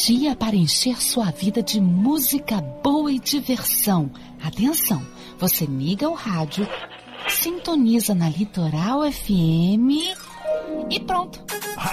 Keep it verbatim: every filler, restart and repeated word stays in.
energia para encher sua vida de música boa e diversão. Atenção, você liga o rádio, sintoniza na Litoral F M e pronto.